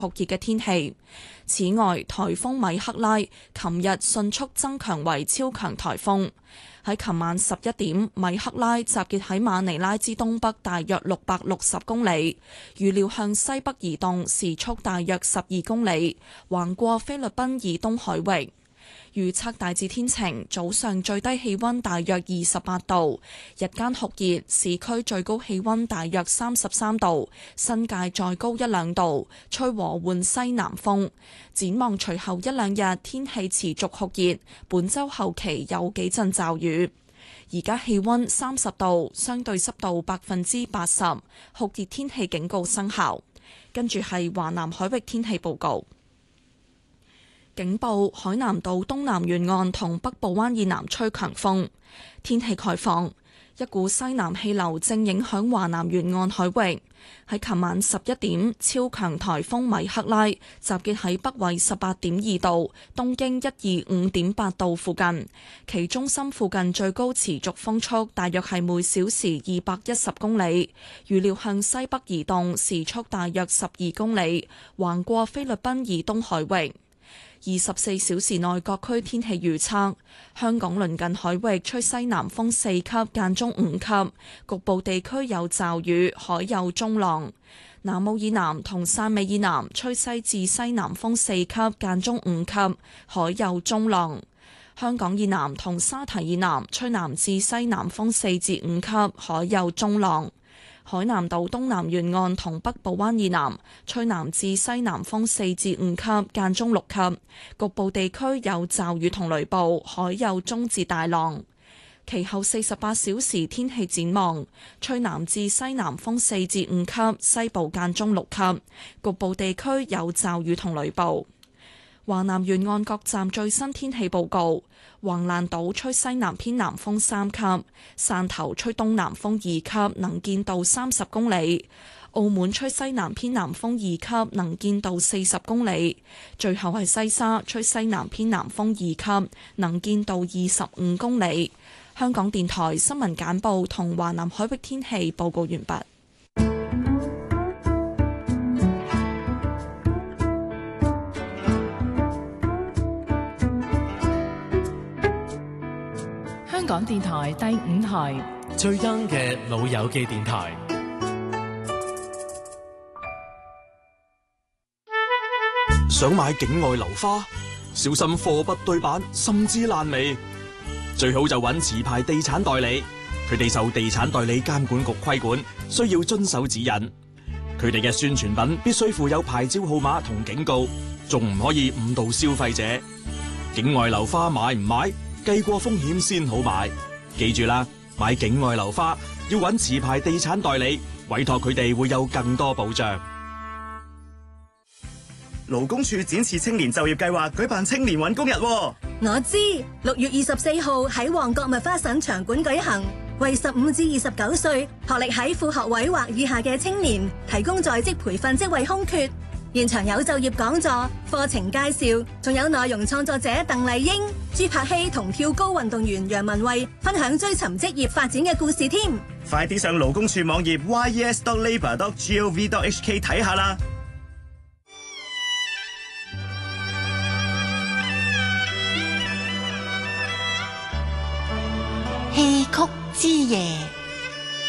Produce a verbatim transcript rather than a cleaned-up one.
酷熱嘅天氣。此外，颱風米克拉琴日迅速增強為超強颱風。喺琴晚十一點，米克拉集結喺馬尼拉之東北大約六百六十公里，預料向西北移動，時速大約十二公里，橫過菲律賓以東海域。預測大致天晴，早上最低氣溫大約二十八度，日間酷熱，市區最高氣溫大約三十三度，新界再高一兩度，吹和緩西南風。展望隨後一兩日天氣持續酷熱，本週後期有幾陣驟雨。而家氣溫三十度，相對濕度百分之八十，酷熱天氣警告生效。跟住係華南海域天氣報告。警報：海南島東南沿岸同北部灣以南吹強風。天氣概況：一股西南氣流正影響華南沿岸海域。喺琴晚十一點，超強颱風米克拉集結喺北緯十八點二度、東經一二五點八度附近，其中心附近最高持續風速大約係每小時二百一十公里，預料向西北移動，時速大約十二公里，橫過菲律賓以東海域。二十四小時內各區天氣預測：香港鄰近海域吹西南風四級，間中五級，局部地區有驟雨，海有中浪。南澳以南同汕尾以南吹西至西南風四級，間中五級，海有中浪。香港以南同沙堤以南吹南至西南風四至五級，海有中浪。海南島東南沿岸同北部灣以南吹南至西南風四至五級，間中六級，局部地區有驟雨同雷暴，海有中至大浪。其後四十八小時天氣展望：吹南至西南風四至五級，西部間中六級，局部地區有驟雨同雷暴。華南沿岸各站最新天氣報告：橫瀾島吹西南偏南風三級，汕頭吹東南風二級，能見度三十公里；澳門吹西南偏南風二級，能見度四十公里。最後係西沙吹西南偏南風二級，能見度二十五公里。香港電台新聞簡報同華南海域天氣報告完畢。 香港電台第五台最 young 嘅老友記電台。 想買境外樓花，小心貨不對版，甚至爛尾。最好就揾持牌地產代理，佢哋受地產代理監管局規管，需要遵守指引。佢哋嘅宣傳品必須附有牌照號碼同警告，仲唔可以誤導消費者。境外樓花買唔買？計過風險先好買，記住啦！買境外樓花要揾持牌地產代理，委託佢哋會有更多保障。 勞工處展示青年就業計劃舉辦青年搵工日。 我知，六月二十四號喺旺角麥花臣場館舉行，為十五至二十九歲學歷喺副學位或以下嘅青年提供在職培訓職位空缺。現場有就業講座、課程介紹，仲有內容創作者鄧麗英、朱柏希同跳高運動員楊文蔚分享追尋職業發展嘅故事添。 快啲上勞工處網頁 y e s dot labour dot gov dot h k 睇下啦！ 戲曲之夜。